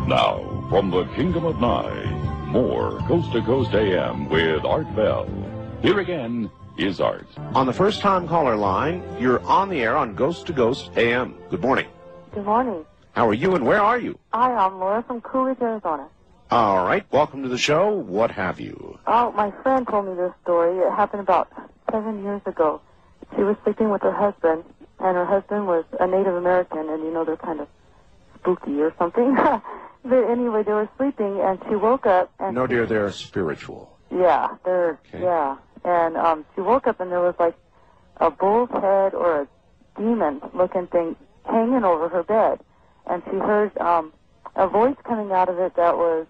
Now, from the Kingdom of Nye, more Coast to Coast AM with Art Bell. Here again is Art. On the first-time caller line, you're on the air on Coast to Coast AM. Good morning. Good morning. How are you and where are you? Hi, I'm Laura from Coolidge, Arizona. All right, welcome to the show. What have you? Oh, my friend told me this story. It happened about 7 years ago. She was sleeping with her husband, and her husband was a Native American, and you know they're kind of spooky or something. But anyway, they were sleeping, and she woke up. And no, dear, they're spiritual. Yeah, they're, okay. Yeah. And she woke up, and there was like a bull's head or a demon-looking thing hanging over her bed. And she heard a voice coming out of it that was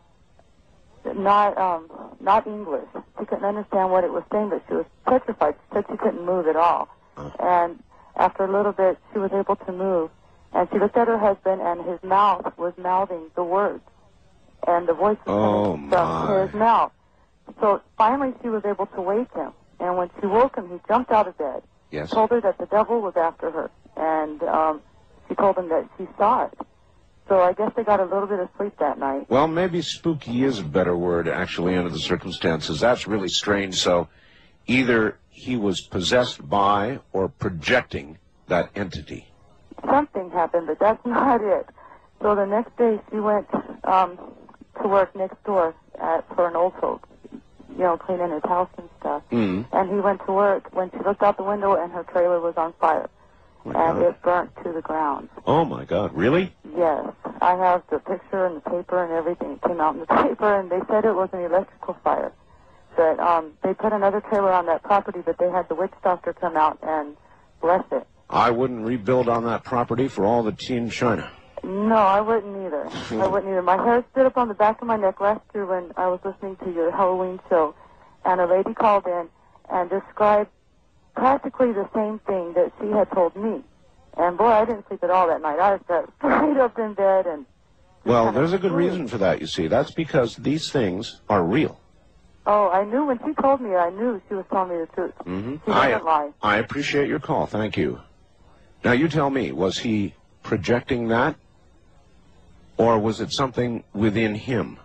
not English. She couldn't understand what it was saying, but she was petrified. She said she couldn't move at all. And after a little bit, she was able to move. And she looked at her husband, and his mouth was mouthing the words. And the voice was coming from his mouth. So finally she was able to wake him. And when she woke him, he jumped out of bed. Yes. Told her that the devil was after her. And she told him that she saw it. So I guess they got a little bit of sleep that night. Well, maybe spooky is a better word, actually, under the circumstances. That's really strange. So either he was possessed by or projecting that entity. Something happened, but that's not it. So the next day she went to work next door for an old folk, you know, cleaning his house and stuff. Mm. And he went to work when she looked out the window, and her trailer was on fire. And it burnt to the ground. Oh, my God. Really? Yes. I have the picture and the paper and everything. It came out in the paper, and they said it was an electrical fire. But they put another trailer on that property, but they had the witch doctor come out and bless it. I wouldn't rebuild on that property for all the tea in China. No, I wouldn't either. I wouldn't either. My hair stood up on the back of my neck last year when I was listening to your Halloween show, and a lady called in and described practically the same thing that she had told me. And boy, I didn't sleep at all that night. I got straight up in bed and... Well, there's a good reason for that, you see. That's because these things are real. Oh, I knew when she told me, I knew she was telling me the truth. Mm-hmm. She doesn't lie. I appreciate your call. Thank you. Now, you tell me, was he projecting that? Or was it something within him?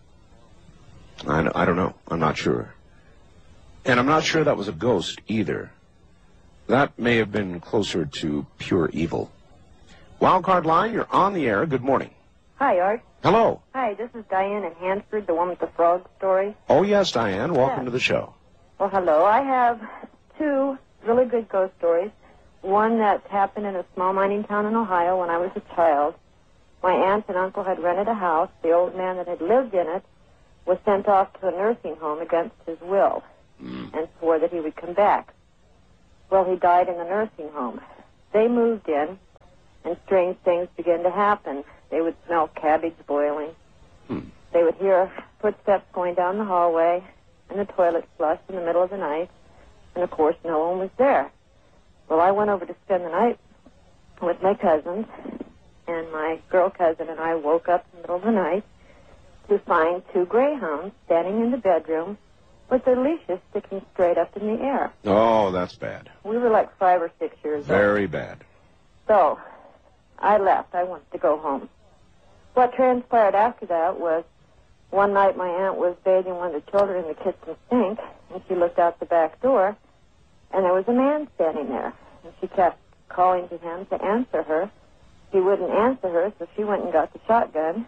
I don't know. I'm not sure. And I'm not sure that was a ghost either. That may have been closer to pure evil. Wildcard line, you're on the air. Good morning. Hi, Art. Hello. Hi, this is Diane in Hansford, the one with the frog story. Oh, yes, Diane. Welcome to the show. Well, hello. I have two really good ghost stories. One that happened in a small mining town in Ohio when I was a child. My aunt and uncle had rented a house. The old man that had lived in it was sent off to a nursing home against his will and swore that he would come back. Well, he died in the nursing home. They moved in, and strange things began to happen. They would smell cabbage boiling. They would hear footsteps going down the hallway, and the toilet flush in the middle of the night, and, of course, no one was there. Well, I went over to spend the night with my cousins, and my girl cousin and I woke up in the middle of the night to find two greyhounds standing in the bedroom with their leashes sticking straight up in the air. Oh, that's bad. We were like 5 or 6 years old. Very bad. So I left. I wanted to go home. What transpired after that was one night my aunt was bathing one of the children in the kitchen sink, and she looked out the back door, and there was a man standing there. And she kept calling to him to answer her. He wouldn't answer her, so she went and got the shotgun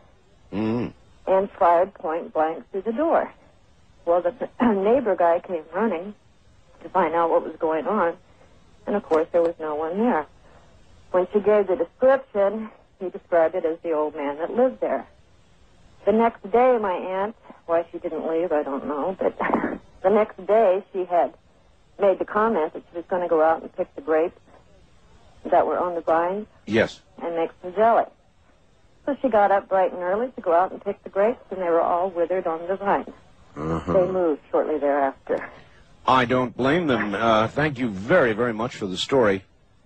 and fired point blank through the door. Well, the neighbor guy came running to find out what was going on, and, of course, there was no one there. When she gave the description, he described it as the old man that lived there. The next day, my aunt, why she didn't leave, I don't know, but the next day she had made the comment that she was going to go out and pick the grapes that were on the vines. Yes. And make some jelly. So she got up bright and early to go out and pick the grapes, and they were all withered on the vine. They moved shortly thereafter. I don't blame them. Thank you very, very much for the story.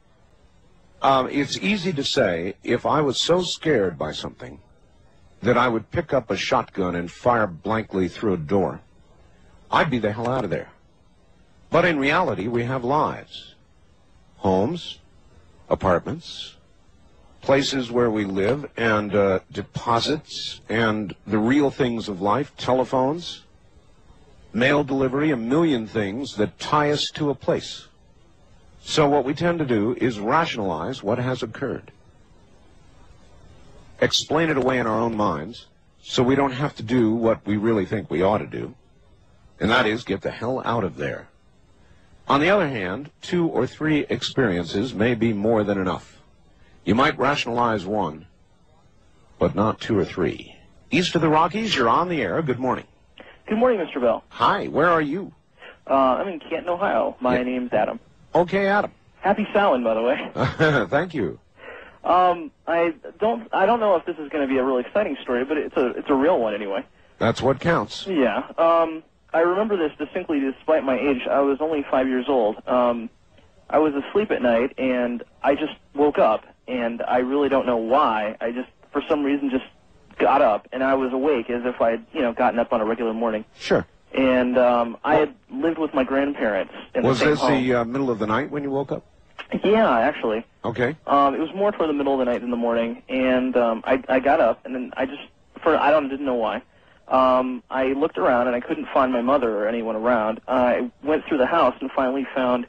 It's easy to say, if I was so scared by something that I would pick up a shotgun and fire blankly through a door, I'd be the hell out of there. But in reality, we have lives. Homes, apartments, places where we live, and deposits, and the real things of life, telephones, mail delivery, a million things that tie us to a place. So what we tend to do is rationalize what has occurred. Explain it away in our own minds so we don't have to do what we really think we ought to do, and that is get the hell out of there. On the other hand, 2 or 3 experiences may be more than enough. You might rationalize 1, but not 2 or 3. East of the Rockies, you're on the air. Good morning. Good morning, Mr. Bell. Hi, where are you? I'm in Canton, Ohio. My name's Adam. Okay, Adam. Happy Samhain, by the way. Thank you. I don't know if this is going to be a really exciting story, but it's a real one anyway. That's what counts. Yeah. I remember this distinctly despite my age. I was only 5 years old. I was asleep at night, and I just woke up, and I really don't know why. I just, for some reason, just got up, and I was awake as if I had, gotten up on a regular morning. Sure. And I had lived with my grandparents in the same home. Was this the middle of the night when you woke up? Yeah, actually. Okay. It was more toward the middle of the night than the morning, and I got up, and then I didn't know why. I looked around, and I couldn't find my mother or anyone around. I went through the house and finally found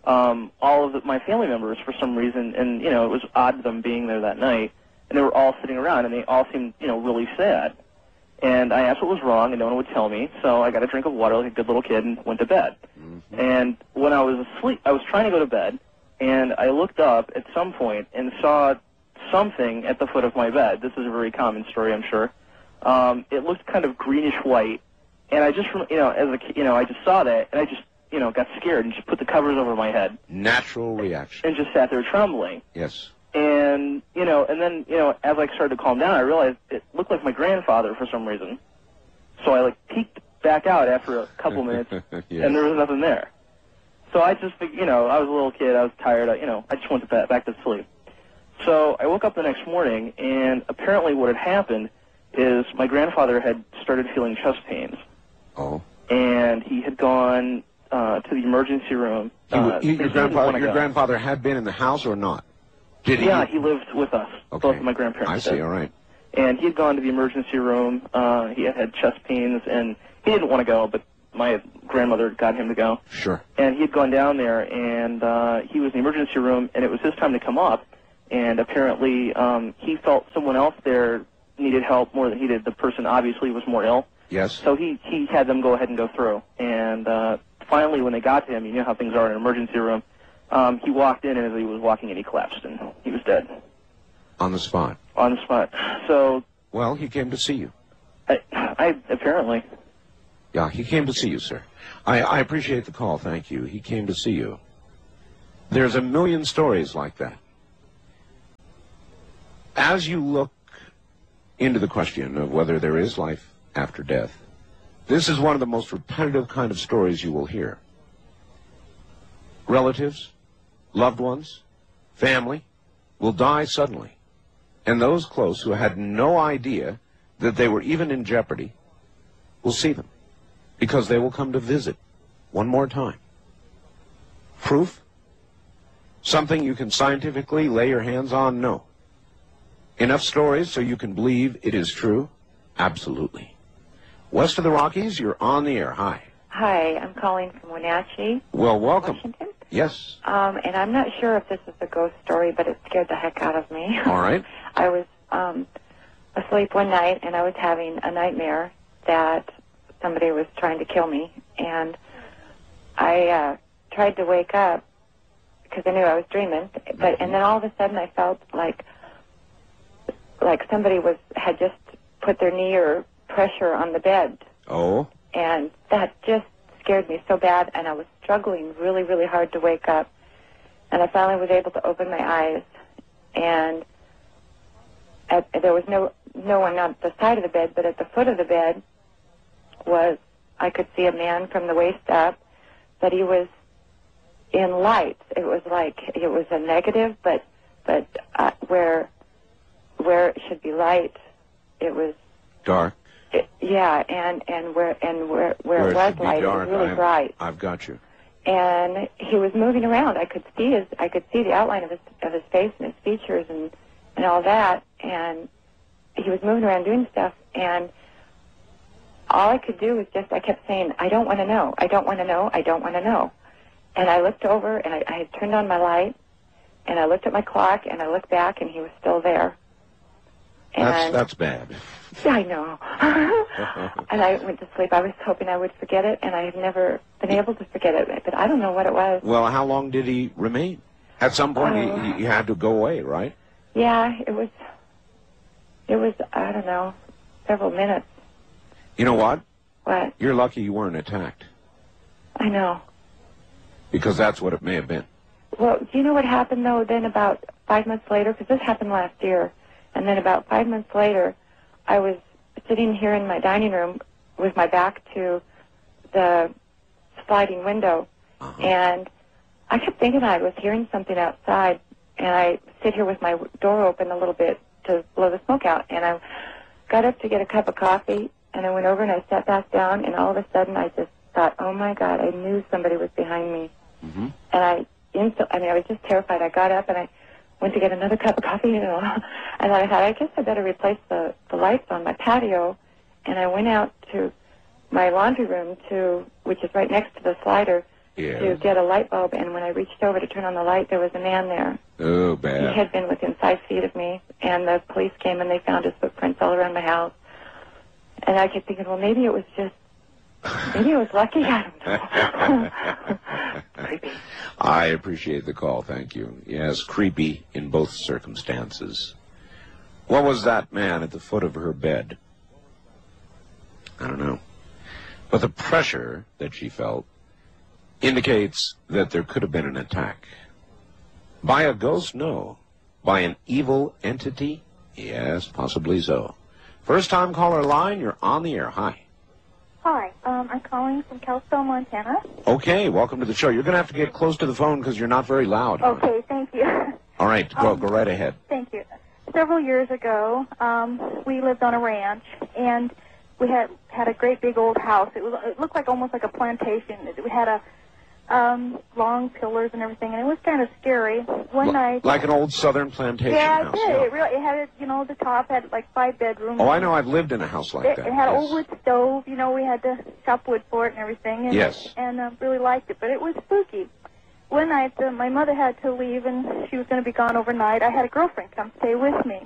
all of my family members for some reason, and, it was odd them being there that night, and they were all sitting around, and they all seemed, really sad. And I asked what was wrong, and no one would tell me, so I got a drink of water like a good little kid and went to bed. Mm-hmm. And when I was asleep, I was trying to go to bed, and I looked up at some point and saw something at the foot of my bed. This is a very common story, I'm sure. It looked kind of greenish-white, and I just, as a kid, I just saw that, and I just, got scared and just put the covers over my head. Natural reaction. And just sat there trembling. Yes. And, and then, as I started to calm down, I realized it looked like my grandfather for some reason. So I, peeked back out after a couple minutes, yes. And there was nothing there. So I just, I was a little kid, I was tired, I just went back to sleep. So I woke up the next morning, and apparently what had happened is my grandfather had started feeling chest pains. Oh. And he had gone to the emergency room. Your grandfather had been in the house or not? Did he? Yeah, he lived with us, okay. Both of my grandparents. I see, all right. And he had gone to the emergency room. He had chest pains, and he didn't want to go, but my grandmother got him to go. Sure. And he had gone down there, and he was in the emergency room, and it was his time to come up. And apparently he felt someone else there needed help more than he did. The person obviously was more ill. Yes. So he had them go ahead and go through. And finally, when they got to him, you know how things are in an emergency room, he walked in, and as he was walking in, he collapsed, and he was dead. On the spot? On the spot. So... Well, he came to see you. I apparently... Yeah, he came to see you, sir. I appreciate the call, thank you. He came to see you. There's a million stories like that. As you look into the question of whether there is life after death, this is one of the most repetitive kind of stories you will hear. Relatives, loved ones, family will die suddenly, and those close who had no idea that they were even in jeopardy will see them, because they will come to visit one more time. Proof? Something you can scientifically lay your hands on? No. Enough stories so you can believe it is true? Absolutely. West of the Rockies, you're on the air. Hi. Hi, I'm calling from Wenatchee. Well, welcome. Washington. Yes. And I'm not sure if this is a ghost story, but it scared the heck out of me. All right. I was asleep one night, and I was having a nightmare that somebody was trying to kill me. And I tried to wake up because I knew I was dreaming. And then all of a sudden I felt like somebody had just put their knee or pressure on the bed. Oh. And that just scared me so bad, and I was struggling really, really hard to wake up. And I finally was able to open my eyes, and there was no one on the side of the bed, but at the foot of the bed I could see a man from the waist up, but he was in light. It was like it was a negative, but where it should be light, it was dark. And where it was light, dark, it was really bright. I've got you. And he was moving around. I could see the outline of his face and his features, and and all that, and he was moving around doing stuff, and all I could do was I kept saying, I don't want to know, I don't want to know, I don't want to know. And I looked over, and I had turned on my light, and I looked at my clock, and I looked back, and he was still there. And that's bad. I know. And I went to sleep. I was hoping I would forget it, and I have never been able to forget it, but I don't know what it was. Well, how long did he remain? At some point, he had to go away, right? Yeah, it was, I don't know, several minutes. You know what? What? You're lucky you weren't attacked. I know. Because that's what it may have been. Well, do you know what happened, though, then about 5 months later? Because this happened last year. And then about 5 months later, I was sitting here in my dining room with my back to the sliding window. And I kept thinking I was hearing something outside. And I sit here with my door open a little bit to blow the smoke out. And I got up to get a cup of coffee, and I went over and I sat back down, and all of a sudden I just thought, oh, my God, I knew somebody was behind me. And I was just terrified. I got up and I went to get another cup of coffee, and I thought, I guess I better replace the lights on my patio. And I went out to my laundry room, which is right next to the slider, to get a light bulb. And when I reached over to turn on the light, there was a man there. Oh, bad. He had been within 5 feet of me, and the police came and they found his footprints all around my house. And I kept thinking, well, maybe it was lucky. I don't know. Creepy. I appreciate the call, thank you. Yes, creepy in both circumstances. What was that man at the foot of her bed? I don't know. But the pressure that she felt indicates that there could have been an attack. By a ghost? No. By an evil entity? Yes, possibly so. First-time caller line, you're on the air. Hi. Hi, I'm calling from Kalispell, Montana. Okay, welcome to the show. You're going to have to get close to the phone because you're not very loud. Okay, thank you. All right, go right ahead. Thank you. Several years ago, we lived on a ranch, and we had a great big old house. It looked like almost like a plantation. We had long pillars and everything, and it was kind of scary. One night, like an old southern plantation yeah, house. Yeah, it had the top had like 5 bedrooms. Oh, I know. I've lived in a house like that. It had an old wood stove. We had to chop wood for it and everything. And, yes. And really liked it, but it was spooky. One night, my mother had to leave, and she was going to be gone overnight. I had a girlfriend come stay with me.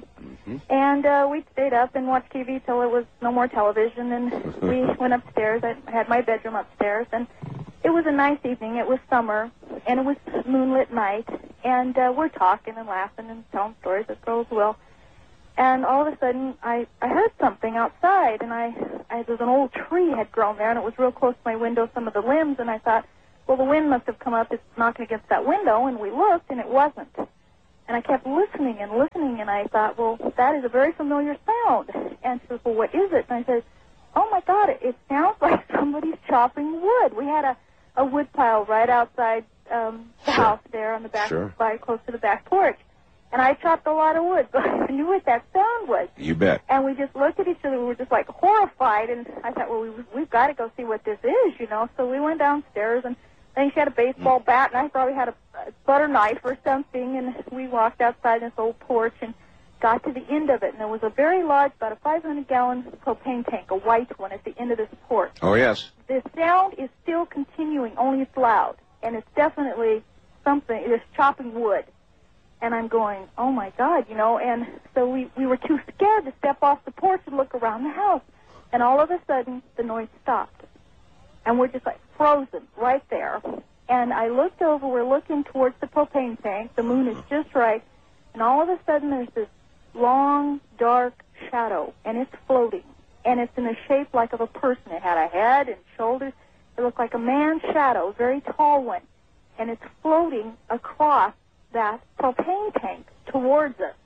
And we stayed up and watched TV till there was no more television, and we went upstairs. I had my bedroom upstairs, and it was a nice evening. It was summer, and it was moonlit night, and we're talking and laughing and telling stories as girls will. And all of a sudden, I heard something outside, and there's an old tree had grown there, and it was real close to my window, some of the limbs, and I thought, well, the wind must have come up. It's knocking against that window, and we looked, and it wasn't. And I kept listening, and I thought, well, that is a very familiar sound. And she says, well, what is it? And I said, oh, my God, it sounds like somebody's chopping wood. We had a wood pile right outside the house there on the back, by close to the back porch. And I chopped a lot of wood, but I knew what that sound was. You bet. And we just looked at each other. We were just, like, horrified. And I thought, well, we've got to go see what this is, So we went downstairs, and I think she had a baseball bat, and I probably had a butter knife or something. And we walked outside this old porch and got to the end of it. And there was a very large, about a 500-gallon propane tank, a white one, at the end of this porch. Oh, yes. The sound is still continuing, only it's loud. And it's definitely something. It's chopping wood. And I'm going, oh, my God, And so we were too scared to step off the porch and look around the house. And all of a sudden, the noise stopped. And we're just, like, frozen right there. And I looked over. We're looking towards the propane tank. The moon is just right. And all of a sudden, there's this long, dark shadow. And it's floating. And it's in a shape like of a person. It had a head and shoulders. It looked like a man's shadow, a very tall one. And it's floating across that propane tank towards us.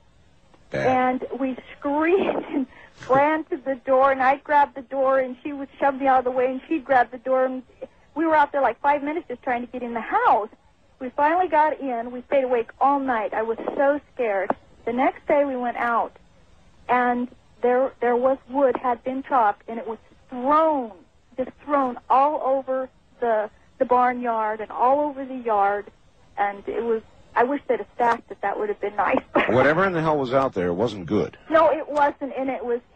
And we screamed and ran to the door, and I grabbed the door, and she would shove me out of the way, and she'd grab the door, and we were out there like 5 minutes just trying to get in the house. We finally got in. We stayed awake all night. I was so scared. The next day we went out, and there was wood had been chopped, and it was thrown all over the barnyard and all over the yard, and it was I wish they'd have stacked it. That would have been nice. Whatever in the hell was out there wasn't good. No, it wasn't, and it was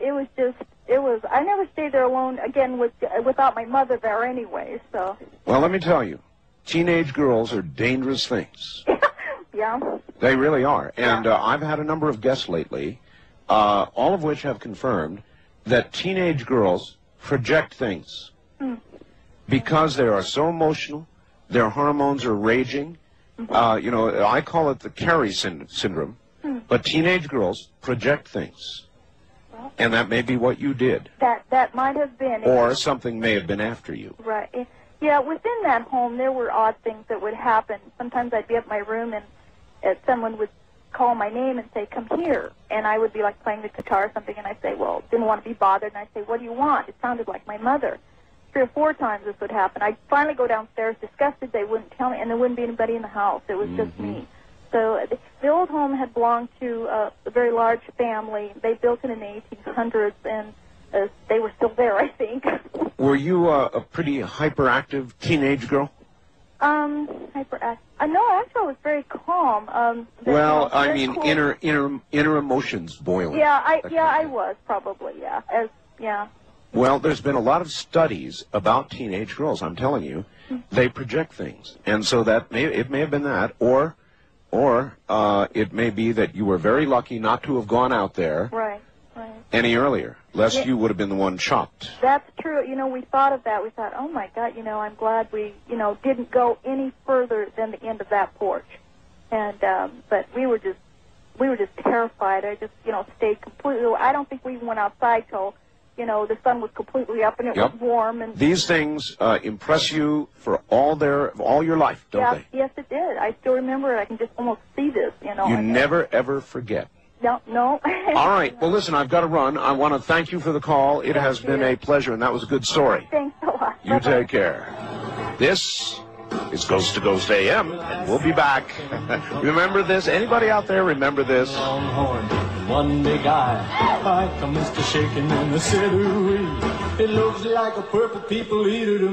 I never stayed there alone again without my mother there anyway, so. Well, let me tell you, teenage girls are dangerous things. Yeah. They really are. And I've had a number of guests lately, all of which have confirmed that teenage girls project things. Because they are so emotional, their hormones are raging. You know, I call it the Carrie syndrome. But teenage girls project things. And that may be what you did. That might have been. Or something may have been after you. Right. Yeah, within that home, there were odd things that would happen. Sometimes I'd be at my room and someone would call my name and say, "Come here." And I would be like playing the guitar or something, and I'd say, well, didn't want to be bothered. And I'd say, "What do you want?" It sounded like my mother. 3 or 4 times this would happen. I'd finally go downstairs, disgusted they wouldn't tell me, and there wouldn't be anybody in the house. It was just me. So the old home had belonged to a very large family. They built it in the 1800s, and they were still there, I think. Were you a pretty hyperactive teenage girl? Hyperactive. No, actually, I was very calm. Well, I mean, cool. inner emotions boiling. Yeah, I was probably. Yeah. Well, there's been a lot of studies about teenage girls. I'm telling you, they project things, and so it may have been that, or it may be that you were very lucky not to have gone out there any earlier, lest you would have been the one chopped. That's true. You know, we thought of that. We thought, oh my God, you know, I'm glad we, you know, didn't go any further than the end of that porch, and but we were just terrified. I just, you know, stayed completely. I don't think we even went outside till, you know, the sun was completely up and it was warm. And these things impress you for all your life, don't they? Yes, it did. I still remember it. I can just almost see this, you know. You never, ever forget. No. All right. Well, listen, I've got to run. I want to thank you for the call. It has been a pleasure, and that was a good story. Thanks a lot. You take care. This is Coast to Coast AM, and we'll be back. Remember this? Anybody out there remember this? One big eye, like a Mr. Shaking in the city. It looks like a purple people eater to